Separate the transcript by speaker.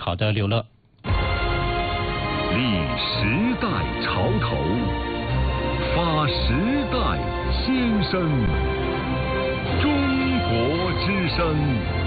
Speaker 1: 好的，刘乐。
Speaker 2: 立时代潮头，发时代先声，中国之声。